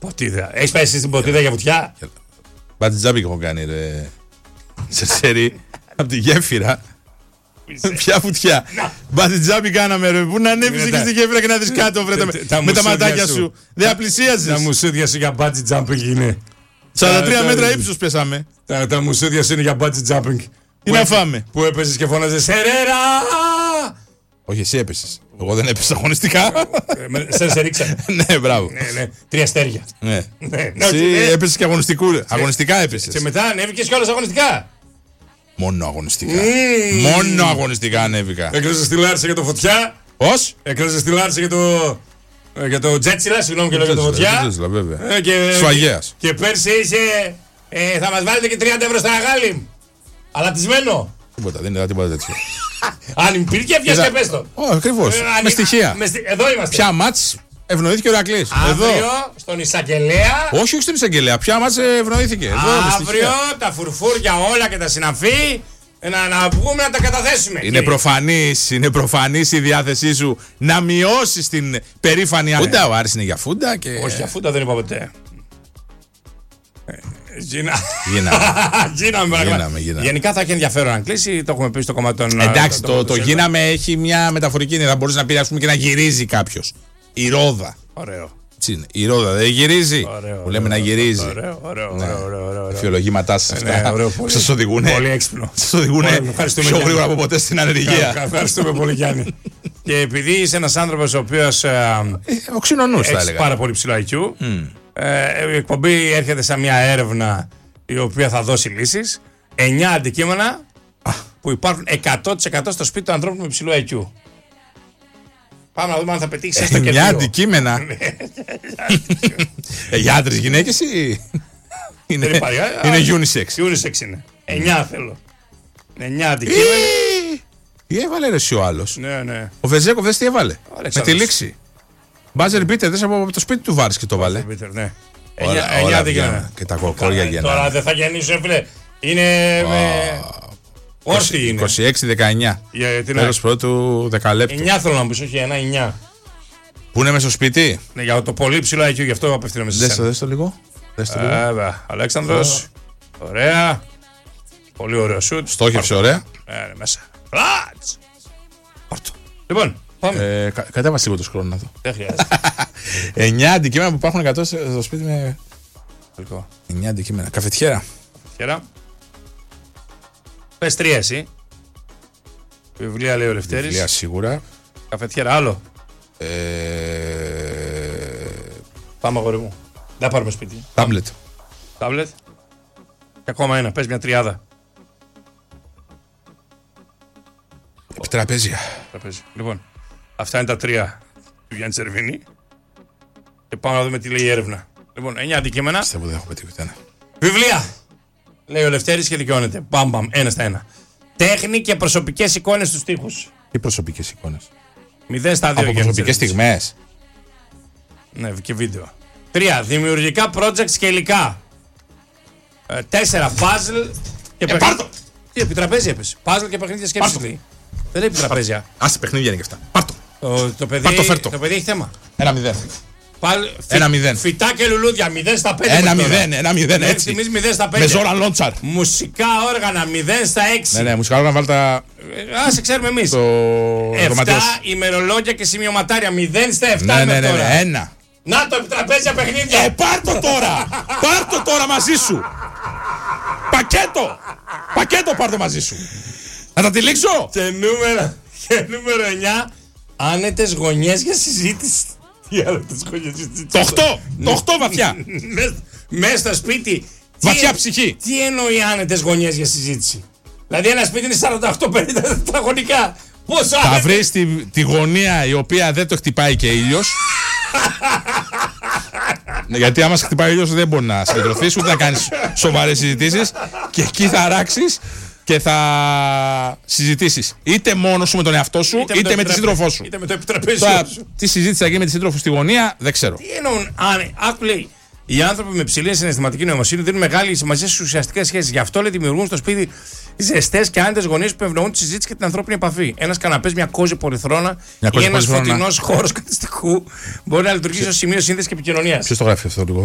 Ποτίδα. Έχεις πάει εσύ στην Ποτίδα για βουτιά? Μπατζάμπι έχω κάνει, ρε. Σε σέρι, από τη γέφυρα. Ποια βουτιά. Μπατζάμπι κάναμε, ρε. Πού να ανέβεις εκεί στη γέφυρα και να δεις κάτω, βρε, με τα ματάκια σου. Δεν απλησίαζες. Τα μουσούδια σου για bungee jumping είναι. 43 μέτρα ύψος πέσαμε. Τα μουσούδια σου είναι για bungee jumping. Τι να φάμε. Που έπαιζες και φώναζες Σερέρα! Όχι, εσύ έπεσες. Εγώ δεν έπεσα αγωνιστικά. Σε ρίξανε. Ναι, μπράβο. 3 αστέρια. Εσύ έπεσες και αγωνιστικά έπεσες. Και μετά ανέβηκες κιόλας αγωνιστικά. Μόνο αγωνιστικά. Μόνο αγωνιστικά ανέβηκα. Έκλεισες τη Λάρισα για το Φωτιά. Πώς? Έκλεισες τη Λάρισα για το Τζέτσιλα, συγγνώμη και λέω για το Φωτιά. Τζέτσιλα, βέβαια. Σφαγέας. Και πέρσι είσαι. Θα μας βάλετε και 30 ευρώ στα αγάλη. Αλατισμένο. Τίποτα, δεν είδα τίποτα τέτοιο. Αν υπήρχε, βγες και πες το. Ακριβώς. Με στοιχεία. Εδώ είμαστε. Ποια μάτς ευνοήθηκε ο Ηρακλής. Αύριο στον Εισαγγελέα. Όχι στον Εισαγγελέα. Ποια μάτς ευνοήθηκε. Αύριο τα φουρφούρια όλα και τα συναφή. Να βγούμε να τα καταθέσουμε. Είναι προφανής η διάθεσή σου να μειώσεις την περήφανη φούντα. Ο Άρης είναι για φούντα και. Όχι, για φούντα δεν είπα ποτέ. Γίναμε. Γενικά θα έχει ενδιαφέρον αν κλείσει. Το έχουμε πει στο κομμάτι των. Εντάξει, το γίναμε έχει μια μεταφορική έννοια. Θα μπορούσε να πει, ας πούμε, και να γυρίζει κάποιος. Η ρόδα. Ωραίο. Η ρόδα δεν γυρίζει. Που λέμε να γυρίζει. Ωραίο. Φιολογήματά σας αυτά. Σας οδηγούν. Πολύ έξυπνο. Σας οδηγούν πιο γρήγορα από ποτέ στην ανεργία. Ευχαριστούμε πολύ, Γιάννη. Και επειδή είσαι ένας άνθρωπος ο οποίος. Οξυνονούς, θα έλεγα. Έχει πάρα πολύ ψηλό IQ. Η εκπομπή έρχεται σαν μια έρευνα η οποία θα δώσει λύσεις. 9 αντικείμενα που υπάρχουν 100% στο σπίτι του ανθρώπου με ψηλό IQ. Πάμε να δούμε αν θα πετύχει έστω και 9 αντικείμενα. Για άντρες, γυναίκες ή. Είναι unisex. Unisex είναι. 9 θέλω. 9 αντικείμενα. Τι έβαλε ρε εσύ ο άλλος. Ναι. Ο Βεζέκοφ δες τι έβαλε. Με τη λήξη. Μπάζερ μπίτερ, δες από το σπίτι του βάρης και το βάλε. 9 αντικείμενα. Και τα κοκόρια γεννάνε. Τώρα δεν θα γεννήσω, φίλε. Είναι. Όρθιοι είναι. 26-19. Τέλος πρώτου 10 λεπτού. 9 θέλω να μου πεις, όχι 1-9. Πού είναι μες στο σπίτι? Ναι, για το πολύ ψηλό IQ, γι' αυτό απευθύνομαι σε εσένα. Δες το λίγο. Αλέξανδρος. Ωραία. Πολύ ωραίο σουτ. Στόχευσε ωραία. Μέσα. Πλάτς. Πάρτο. Λοιπόν, πάμε. Κατέβασε λίγο το χρόνο να δω. Δεν χρειάζεται. 9 αντικείμενα που υπάρχουν 100 στο σπίτι με. 9 αντικείμενα. Καφετιέρα. Πες 3 εσύ. Βιβλία λέει ο Λευτέρης. Βιβλία σίγουρα. Καφετιέρα άλλο. Πάμε αγόρι μου. Δεν πάρουμε σπίτι. Τάμπλετ. Και ακόμα ένα. Πες μια τριάδα. Τραπέζια. Λοιπόν, αυτά είναι τα 3 του Γιάννη Τσερβίνη. Και πάμε να δούμε τι λέει η έρευνα. Λοιπόν, 9 αντικείμενα. Πιστεύω δεν έχω πετύχει ούτε ένα. Βιβλία. Λέει ο Λευτέρης και δικαιώνεται. Μπαμ, ένα στα ένα. Τέχνη και προσωπικές εικόνες στους τοίχους. Τι προσωπικές εικόνες? 0 στα 2. Από προσωπικές στιγμές. Ναι, και βίντεο. 3. Δημιουργικά projects και υλικά. 4. Puzzle και παιχνίδια. Τι επιτραπέζια έπεσε. Puzzle και παιχνίδια σκέψης λέει. Δεν λέει επιτραπέζια. Άσε παιχνίδια είναι και αυτά. Πάρτο. Το παιδί έχει θέμα. 1-0. 1-0. Φυτά και λουλούδια 0 στα 5. 1-0 έτσι. Εμείς 0 στα 5. Με Ζόραν Λόντσαρ. Μουσικά όργανα 0 στα 6. Ναι, μουσικά όργανα βάλτε τα. Άσε ξέρουμε εμείς. 7 ημερολόγια και σημειωματάρια 0 στα 7. Ναι, 1. Να το επιτραπέζια παιχνίδια. Πάρτο τώρα. Πάρτο τώρα μαζί σου. Πακέτο πάρτο μαζί σου. Να τα τυλίξω. Και νούμερο 9. Άνετες γωνιές για συζήτηση. Τι άνετες γωνιές για συζήτηση? Το 8 βαθιά. Μέσα στο σπίτι. Βαθιά ψυχή. Τι εννοεί άνετες γωνιές για συζήτηση? Δηλαδή ένα σπίτι είναι 48-50 τετραγωνικά. Θα βρεις τη γωνία η οποία δεν το χτυπάει και ήλιος. Γιατί άμα σε χτυπάει ήλιος δεν μπορεί να συγκεντρωθείς ούτε να κάνεις σοβαρές συζητήσεις. Και εκεί θα ράξεις και θα συζητήσεις είτε μόνος σου με τον εαυτό σου είτε με τη σύντροφό σου. Είτε με το επιτραπέζι σου. Τι συζήτηση θα γίνει με τη σύντροφο στη γωνία δεν ξέρω. Τι εννοούν? Άκου λέει. Οι άνθρωποι με ψηλή συναισθηματική νοημοσύνη δίνουν μεγάλη σημασία στις ουσιαστικές σχέσεις. Γι' αυτό λέει δημιουργούν στο σπίτι ζεστές και άνετες γωνίες που ευνοούν τη συζήτηση και την ανθρώπινη επαφή. Ένας καναπές, μια κόζη πολυθρόνα ή ένας φωτεινός χώρος κατοιστικού μπορεί να λειτουργήσει ως σημείο σύνδεσης και επικοινωνίας. Ποιος το γράφει αυτό λίγο?